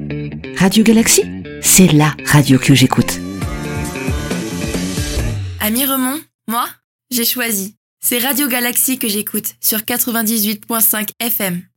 Radio Galaxie, c'est la radio que j'écoute. À Miremont, moi, j'ai choisi. C'est Radio Galaxie que j'écoute sur 98.5 FM.